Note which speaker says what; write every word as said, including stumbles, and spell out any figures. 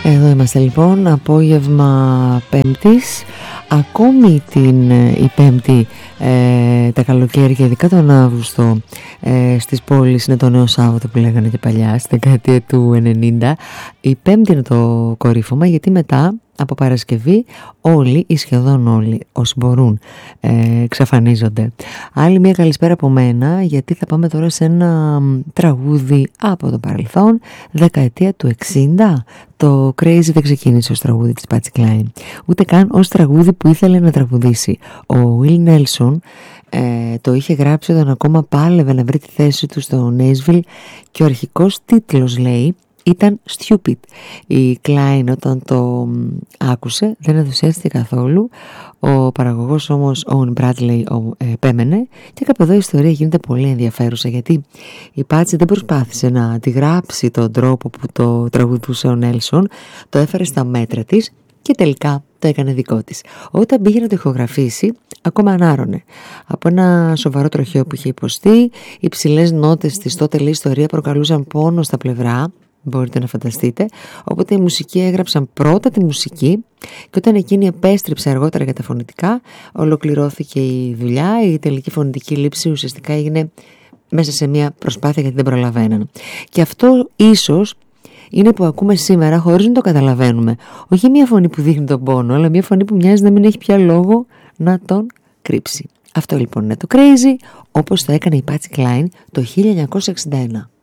Speaker 1: Εδώ είμαστε λοιπόν, απόγευμα Πέμπτης. Ακόμη την η Πέμπτη, ε, τα καλοκαίρια, ειδικά τον Αύγουστο, ε, στις πόλεις είναι το νέο Σάββατο που λέγανε και παλιά, στη δεκαετία του ενενήντα. Η Πέμπτη είναι το κορύφωμα, γιατί μετά από Παρασκευή όλοι ή σχεδόν όλοι όσοι μπορούν ε, εξαφανίζονται. Άλλη μια καλησπέρα από μένα, γιατί θα πάμε τώρα σε ένα τραγούδι από το παρελθόν, δεκαετία του εξήντα. Το Crazy δεν ξεκίνησε ως τραγούδι της Patsy Cline, ούτε καν ως τραγούδι που ήθελε να τραγουδήσει. Ο Will Nelson ε, το είχε γράψει όταν ακόμα πάλευε να βρει τη θέση του στο Nashville και ο αρχικός τίτλος, λέει, ήταν Stupid. Η Klein όταν το άκουσε δεν ενθουσιάστηκε καθόλου. Ο παραγωγός όμως, ο Owen Bradley, επέμενε και κάπου εδώ η ιστορία γίνεται πολύ ενδιαφέρουσα, γιατί η Patsy δεν προσπάθησε να τη γράψει τον τρόπο που το τραγουδούσε ο Nelson, το έφερε στα μέτρα της και τελικά το έκανε δικό της. Όταν πήγε να το ηχογραφήσει, ακόμα ανάρωνε. Από ένα σοβαρό τροχαίο που είχε υποστεί, οι υψηλές νότες της τότε, λέει, ιστορία προκαλούσαν πόνο στα πλευρά. Μπορείτε να φανταστείτε. Οπότε οι μουσικοί έγραψαν πρώτα τη μουσική και όταν εκείνη επέστρεψε αργότερα για τα φωνητικά, ολοκληρώθηκε η δουλειά. Η τελική φωνητική λήψη ουσιαστικά έγινε μέσα σε μια προσπάθεια, γιατί δεν προλαβαίναν. Και αυτό ίσως είναι που ακούμε σήμερα χωρίς να το καταλαβαίνουμε. Όχι μια φωνή που δείχνει τον πόνο, αλλά μια φωνή που μοιάζει να μην έχει πια λόγο να τον κρύψει. Αυτό λοιπόν είναι το Crazy, όπως το έκανε η Patsy Cline το χίλια εννιακόσια εξήντα ένα.